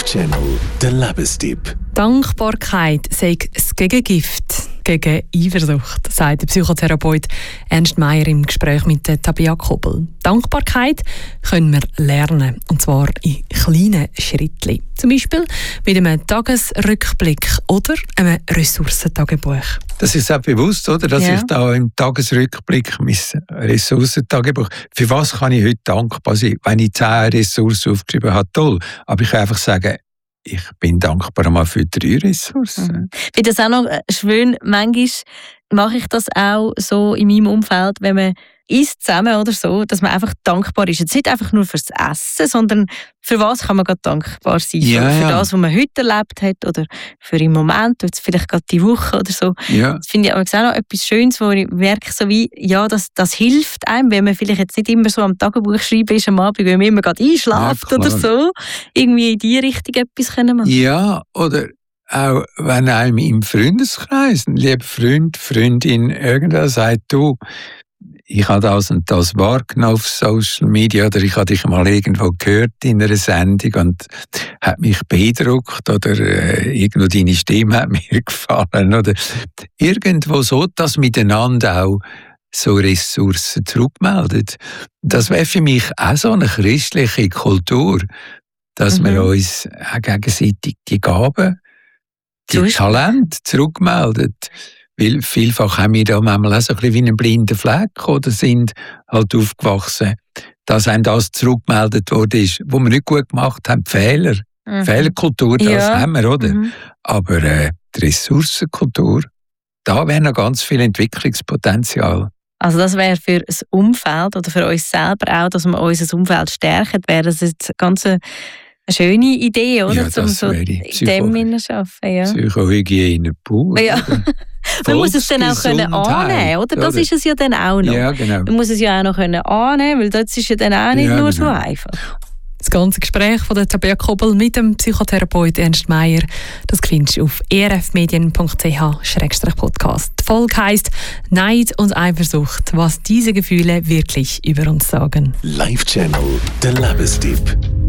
Live-Channel, der Lebenstipp. Dankbarkeit sei das Gegengift gegen Eifersucht, sagt der Psychotherapeut Ernst Meier im Gespräch mit Tabea Kobel. Dankbarkeit können wir lernen, und zwar in kleinen Schrittchen. Zum Beispiel mit einem Tagesrückblick oder einem Ressourcentagebuch. Das ist auch bewusst, oder? Dass ich da im Tagesrückblick mein Ressourcentagebuch, für was kann ich heute dankbar sein? Wenn ich 10 Ressourcen aufgeschrieben habe, toll. Aber ich kann einfach sagen, ich bin dankbar einmal für 3 Ressourcen. Ich finde das auch noch schön. Manchmal mache ich das auch so in meinem Umfeld, wenn man isst zusammen oder so, dass man einfach dankbar ist. Jetzt nicht einfach nur fürs Essen, sondern für was kann man gerade dankbar sein? Für das, was man heute erlebt hat oder für einen Moment, oder vielleicht gerade die Woche oder so. Ja. Das finde ich auch noch etwas Schönes, wo ich merke, so wie, ja, das hilft einem, wenn man vielleicht jetzt nicht immer so am Tagebuch schreiben ist am Abend, wenn man immer gerade einschläft oder so. Irgendwie in die Richtung etwas können machen. Ja, oder auch wenn einem im Freundeskreis ein lieber Freund, Freundin irgendwer sagt, du, ich habe das und das wahrgenommen auf Social Media oder ich habe dich mal irgendwo gehört in einer Sendung und hat mich beeindruckt oder irgendwo deine Stimme hat mir gefallen oder irgendwo so, dass miteinander auch so Ressourcen zurückmeldet. Das wäre für mich auch so eine christliche Kultur, dass wir uns auch gegenseitig die Gaben, die Talente zurückmelden. Weil vielfach haben wir da manchmal auch so ein bisschen wie einen blinden Fleck oder sind halt aufgewachsen, dass einem das zurückgemeldet wurde, was wir nicht gut gemacht haben, Fehler. Fehlerkultur, das haben wir, oder? Aber die Ressourcenkultur, da wäre noch ganz viel Entwicklungspotenzial. Also das wäre für das Umfeld oder für uns selber auch, dass wir unser Umfeld stärken, wäre das jetzt ganz eine schöne Idee, oder? Ja, das so in dem Sinne arbeiten, ja. Psychohygiene pur. Ja. Man muss es dann auch annehmen, oder? Das ist es ja dann auch noch. Ja, genau. Man muss es ja auch noch annehmen, weil das ist ja dann auch nicht nur so einfach. Das ganze Gespräch von der Tabea Kobel mit dem Psychotherapeut Ernst Meier, das findest du auf erfmedien.ch/podcast. Die Folge heisst «Neid und Eifersucht, was diese Gefühle wirklich über uns sagen». Live-Channel, der Lebenstipp.